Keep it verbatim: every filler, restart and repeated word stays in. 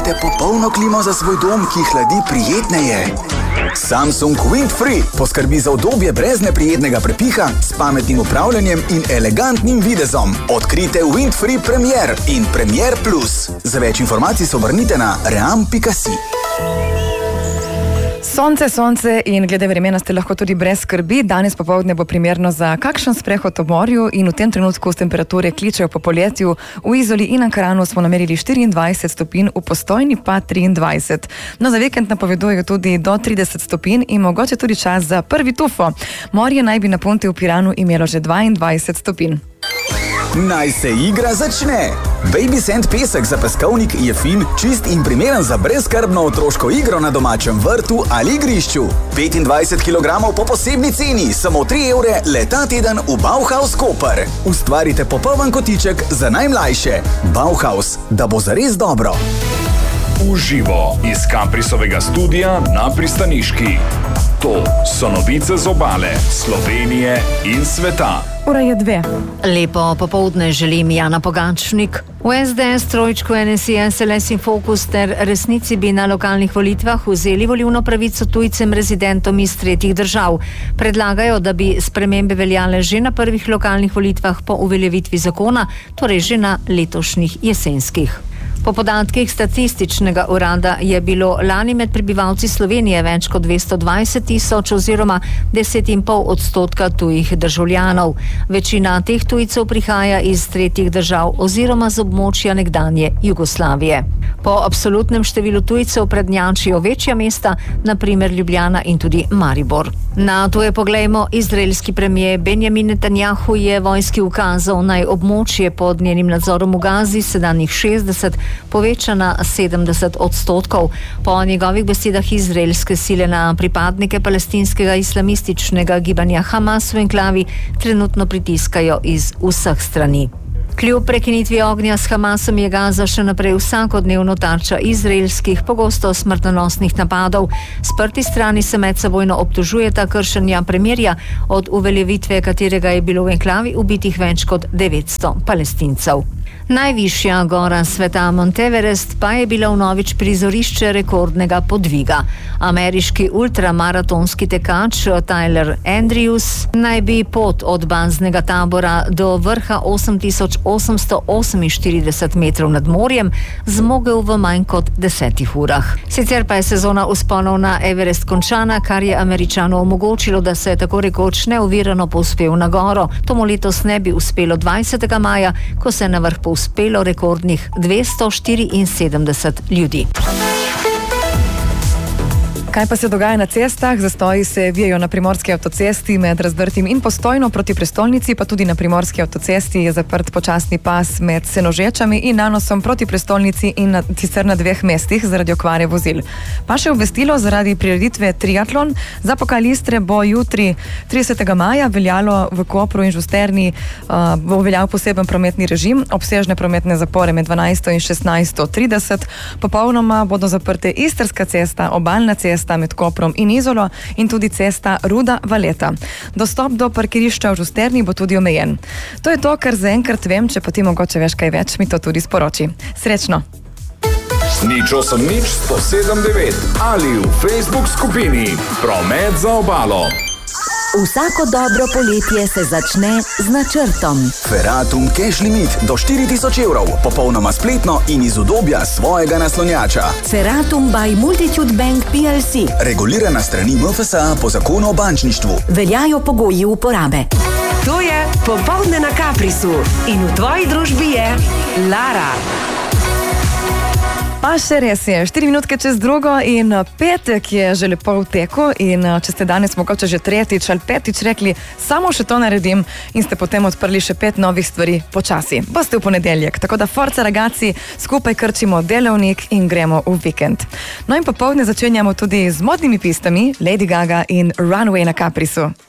Potrebujete popolno klimo za svoj dom, ki hladi prijetneje? Samsung Windfree poskrbi za udobje brez neprijetnega prepiha, s pametnim upravljanjem in elegantnim videzom. Odkrite Windfree Premier in Premier Plus. Za več informacij se obrnite na ream pika si. Sonce, sonce in glede vremena ste lahko tudi brez skrbi. Danes popoldne bo primerno za kakšen sprehod ob morju in v tem trenutku s temperature kličejo po poletju. V Izoli in Ankaranu smo namerili štiriindvajset stopinj, v Postojni pa triindvajset. No, za vikend napovedujejo tudi do trideset stopinj in mogoče tudi čas za prvi tufo. Morje naj bi na Ponti v Piranu imelo že dvaindvajset stopinj. Naj se igra začne! Baby Sand pesek za peskovnik je fin, čist in primeren za brezskrbno otroško igro na domačem vrtu ali igrišču. petindvajset kilogramov po posebni ceni, samo tri evre le ta teden v Bauhaus Koper. Ustvarite popoln kotiček za najmlajše. Bauhaus, da bo zares dobro. Uživo iz Kaprisovega studia na Pristaniški. To so novice z obale, Slovenije in sveta. Ura je dve. Lepo popoldne želim Jana Pogačnik. V es de es, Trojčku, en es i, es el es in Fokus ter Resnici bi na lokalnih volitvah vzeli volilno pravico tujcem rezidentom iz tretjih držav. Predlagajo, da bi spremembe veljale že na prvih lokalnih volitvah po uveljavitvi zakona, torej že na letošnjih jesenskih. Po podatkih statističnega urada je bilo lani med prebivalci Slovenije več kot dvesto dvajset tisoč oziroma deset celih pet odstotka tujih državljanov. Večina teh tujcev prihaja iz tretjih držav oziroma z območja nekdanje Jugoslavije. Po absolutnem številu tujcev prednjačijo večja mesta, na primer Ljubljana in tudi Maribor. Na to je poglejmo, izraelski premijer Benjamin Netanjahu je vojski ukazal naj območje pod njenim nadzorom v Gazi sedanjih šestdeset poveča na sedemdeset odstotkov. Po njegovih besedah izraelske sile na pripadnike palestinskega islamističnega gibanja Hamas v enklavi trenutno pritiskajo iz vseh strani. Kljub prekinitvi ognja s Hamasom je Gaza še naprej vsakodnevno tarča izraelskih, pogosto smrtonosnih napadov. Sprti strani se medsebojno obtožujeta kršenja premirja, od uveljavitve katerega je bilo v enklavi ubitih več kot devetsto Palestincev. Najvišja gora sveta Monteverest pa je bila vnovič prizorišče rekordnega podviga. Ameriški ultramaratonski tekač Tyler Andrews naj bi pot od baznega tabora do vrha osem tisoč osemsto oseminštirideset metrov nad morjem zmogel v manj kot desetih urah. Sicer pa je sezona vzponov na Everest končana, kar je Američanu omogočilo, da se tako rekoč neovirano povzpel na goro. To mu letos ne bi uspelo dvajsetega maja, ko se je na vrh uspelo rekordnih dvesto štiriinsedemdeset ljudi. Kaj pa se dogaja na cestah? Zastoji se vijejo na primorski avtocesti med Razdrtim in Postojno proti prestolnici, pa tudi na primorski avtocesti je zaprt počasni pas med Senožečami in Nanosom proti prestolnici in na, sicer na dveh mestih zaradi okvare vozil. Pa še obvestilo zaradi prireditve Triatlon. Za pokal Istre bo jutri tridesetega maja veljalo v Kopru in Žusterni uh, bo veljal poseben prometni režim, obsežne prometne zapore med dvanajsto in šestnajsto trideset. Popolnoma bodo zaprte Istrska cesta, obalna cesta med Koprom in Izolo in tudi cesta Ruda-Valeta. Dostop do parkirišča v Žusterni bo tudi omejen. To je to, kar zaenkrat vem, če pa ti mogoče veš kaj več, mi to tudi sporoči. Srečno! Nič osem nič sto sedem devet ali v Facebook skupini Promet za obalo. Vsako dobro poletje se začne z načrtom. Ferratum Cash Limit do štiri tisoč evrov, popolnoma spletno in iz udobja svojega naslonjača. Ferratum by Multitude Bank P L C. Regulirana strani M F S A po zakonu o bančništvu. Veljajo pogoji uporabe. To je Popoldne na Kaprisu in v tvoji družbi je Lara. Pa še res je, štiri minutke čez drugo in petek je že lepo v teku in če ste danes mogoče že tretjič ali petič rekli, samo še to naredim in ste potem odprli še pet novih stvari počasi. Boste v ponedeljek, tako da forza ragazzi, skupaj krčimo delovnik in gremo v vikend. No in popoldne začenjamo tudi z modnimi pistami Lady Gaga in Runway na Kaprisu.